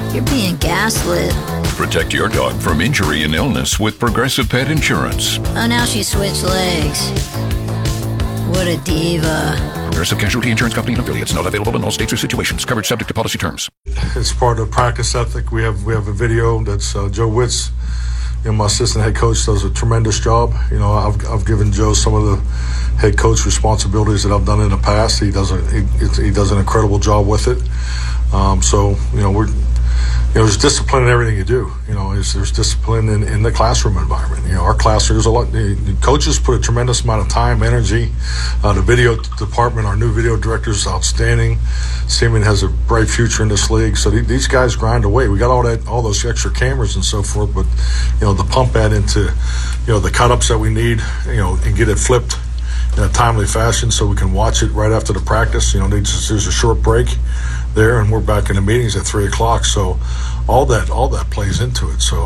You're being gaslit. Protect your dog from injury and illness with Progressive Pet Insurance. Oh, now she switched legs. What a diva. Progressive Casualty Insurance Company and affiliates. Not available in all states or situations. Coverage subject to policy terms. It's part of practice ethic. We have a video that's Joe Witz, my assistant head coach, does a tremendous job. I've given Joe some of the head coach responsibilities that I've done in the past. He does an incredible job with it. There's discipline in everything you do. There's discipline in the classroom environment. Our class, there's a lot. The coaches put a tremendous amount of time, energy. The video department, our new video director is outstanding. Seaman has a bright future in this league. So these guys grind away. We got all those extra cameras and so forth, but to pump that into the cut-ups that we need, and get it flipped in a timely fashion so we can watch it right after the practice. There's a short break there, and we're back in the meetings at 3:00. So all that plays into it. So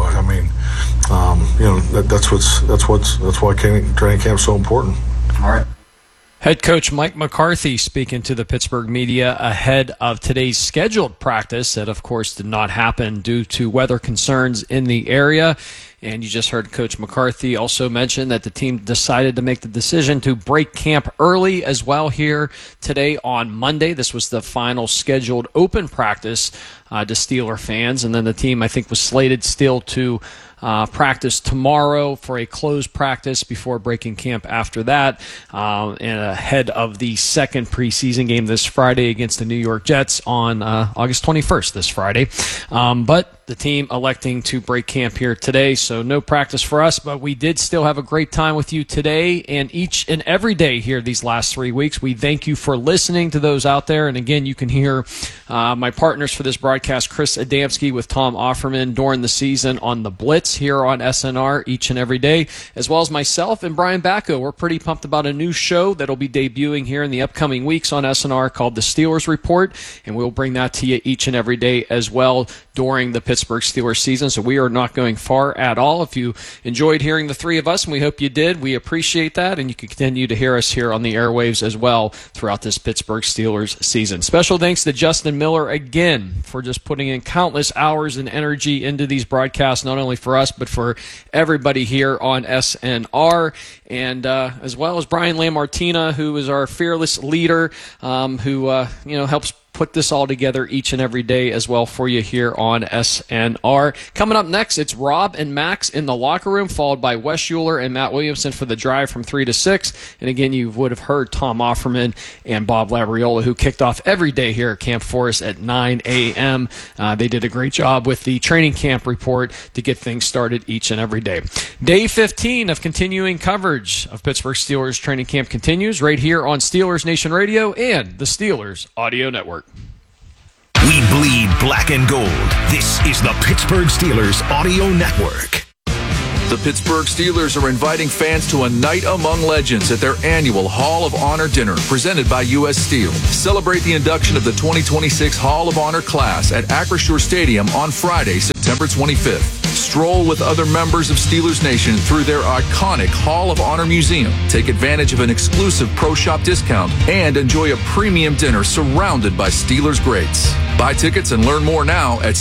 that's why training camp's so important. All right. Head coach Mike McCarthy speaking to the Pittsburgh media ahead of today's scheduled practice that, of course, did not happen due to weather concerns in the area. And you just heard Coach McCarthy also mention that the team decided to make the decision to break camp early as well here today on Monday. This was the final scheduled open practice to Steeler fans. And then the team, I think, was slated still to practice tomorrow for a closed practice before breaking camp after that, and ahead of the second preseason game this Friday against the New York Jets on August 21st, this Friday. But the team electing to break camp here today, so no practice for us, but we did still have a great time with you today and each and every day here these last 3 weeks. We thank you for listening to those out there, and again, you can hear my partners for this broadcast, Chris Adamski with Tom Offerman during the season on The Blitz here on SNR each and every day, as well as myself and Brian Bacco. We're pretty pumped about a new show that'll be debuting here in the upcoming weeks on SNR called The Steelers Report, and we'll bring that to you each and every day as well during the Pittsburgh Steelers season, so we are not going far at all. If you enjoyed hearing the three of us, and we hope you did, we appreciate that, and you can continue to hear us here on the airwaves as well throughout this Pittsburgh Steelers season. Special thanks to Justin Miller again for just putting in countless hours and energy into these broadcasts, not only for us, but for everybody here on SNR, and as well as Brian Lamartina, who is our fearless leader, who helps put this all together each and every day as well for you here on SNR. Coming up next, it's Rob and Max in the locker room, followed by Wes Schuler and Matt Williamson for the drive from 3 to 6. And again, you would have heard Tom Offerman and Bob Labriola, who kicked off every day here at Camp Forest at 9 a.m. They did a great job with the training camp report to get things started each and every day. Day 15 of continuing coverage of Pittsburgh Steelers training camp continues right here on Steelers Nation Radio and the Steelers Audio Network. We bleed black and gold. This is the Pittsburgh Steelers Audio Network. The Pittsburgh Steelers are inviting fans to a night among legends at their annual Hall of Honor dinner presented by U.S. Steel. Celebrate the induction of the 2026 Hall of Honor class at Acrisure Stadium on Friday, September 25th. Stroll with other members of Steelers Nation through their iconic Hall of Honor Museum. Take advantage of an exclusive Pro Shop discount and enjoy a premium dinner surrounded by Steelers greats. Buy tickets and learn more now at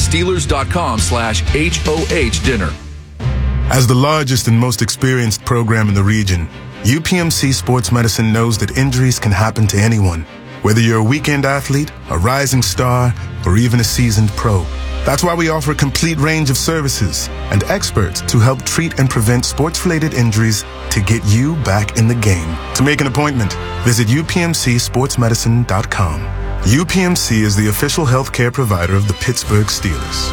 Steelers.com/HOH dinner. As the largest and most experienced program in the region, UPMC Sports Medicine knows that injuries can happen to anyone, whether you're a weekend athlete, a rising star, or even a seasoned pro. That's why we offer a complete range of services and experts to help treat and prevent sports-related injuries to get you back in the game. To make an appointment, visit upmcsportsmedicine.com. UPMC is the official healthcare provider of the Pittsburgh Steelers.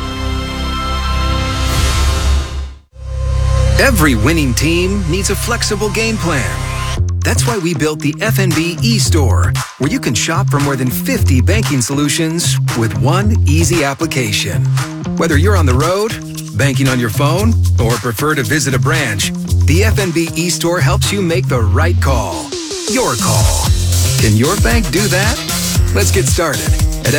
Every winning team needs a flexible game plan. That's why we built the FNB eStore, where you can shop for more than 50 banking solutions with one easy application. Whether you're on the road, banking on your phone, or prefer to visit a branch, the FNB eStore helps you make the right call. Your call. Can your bank do that? Let's get started at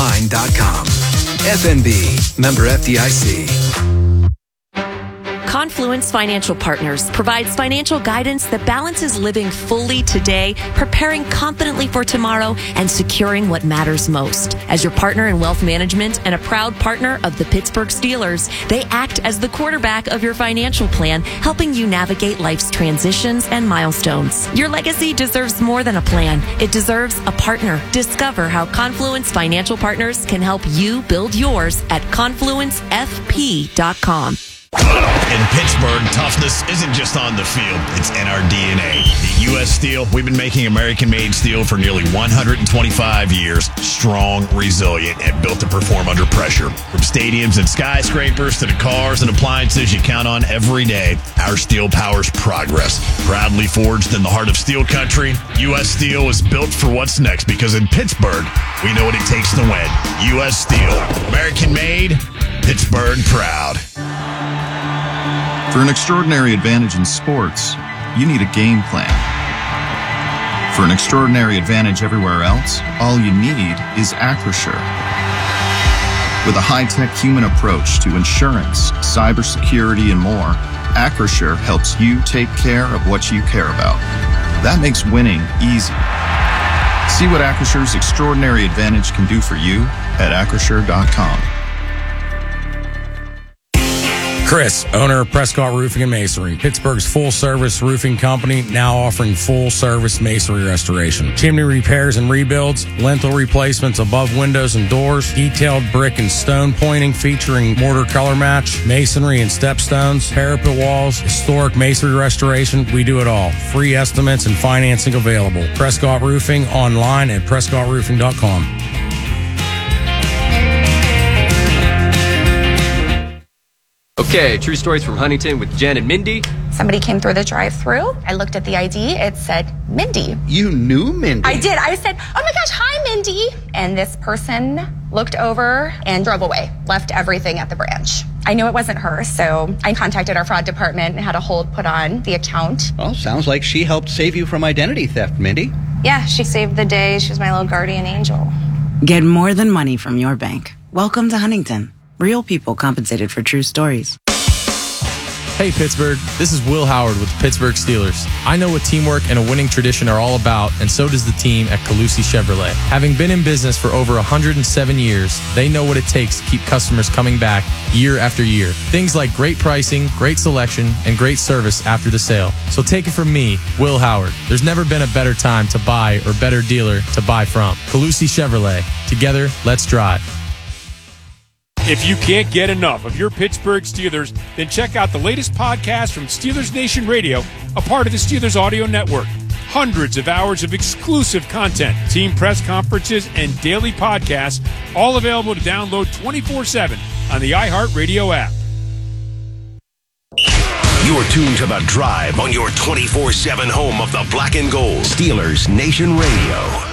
fnb-online.com. FNB, member FDIC. Confluence Financial Partners provides financial guidance that balances living fully today, preparing confidently for tomorrow, and securing what matters most. As your partner in wealth management and a proud partner of the Pittsburgh Steelers, they act as the quarterback of your financial plan, helping you navigate life's transitions and milestones. Your legacy deserves more than a plan. It deserves a partner. Discover how Confluence Financial Partners can help you build yours at confluencefp.com. In Pittsburgh, toughness isn't just on the field, it's in our DNA. At U.S. Steel, we've been making American-made steel for nearly 125 years, strong, resilient, and built to perform under pressure. From stadiums and skyscrapers to the cars and appliances you count on every day, our steel powers progress. Proudly forged in the heart of steel country, U.S. Steel is built for what's next, because in Pittsburgh, we know what it takes to win. U.S. Steel, American-made, Pittsburgh proud. For an extraordinary advantage in sports, you need a game plan. For an extraordinary advantage everywhere else, all you need is Acrisure. With a high-tech human approach to insurance, cybersecurity, and more, Acrisure helps you take care of what you care about. That makes winning easy. See what Acrissure's extraordinary advantage can do for you at Acrisure.com. Chris, owner of Prescott Roofing and Masonry, Pittsburgh's full-service roofing company, now offering full-service masonry restoration, chimney repairs and rebuilds, lintel replacements above windows and doors, detailed brick and stone pointing featuring mortar color match, masonry and stepstones, parapet walls, historic masonry restoration. We do it all. Free estimates and financing available. Prescott Roofing online at PrescottRoofing.com. Okay, true stories from Huntington with Jen and Mindy. Somebody came through the drive-thru. I looked at the ID. It said Mindy. You knew Mindy? I did. I said, oh my gosh, hi, Mindy. And this person looked over and drove away, left everything at the branch. I knew it wasn't her, so I contacted our fraud department and had a hold put on the account. Well, sounds like she helped save you from identity theft, Mindy. Yeah, she saved the day. She was my little guardian angel. Get more than money from your bank. Welcome to Huntington. Real people compensated for true stories. Hey Pittsburgh, this is Will Howard with the Pittsburgh Steelers. I know what teamwork and a winning tradition are all about, and so does the team at Calusi Chevrolet. Having been in business for over 107 years, they know what it takes to keep customers coming back year after year. Things like great pricing, great selection, and great service after the sale. So take it from me, Will Howard. There's never been a better time to buy or better dealer to buy from. Calusi Chevrolet. Together, let's drive. If you can't get enough of your Pittsburgh Steelers, then check out the latest podcast from Steelers Nation Radio, a part of the Steelers Audio Network. Hundreds of hours of exclusive content, team press conferences, and daily podcasts, all available to download 24/7 on the iHeartRadio app. You're tuned to The Drive on your 24/7 home of the black and gold. Steelers Nation Radio.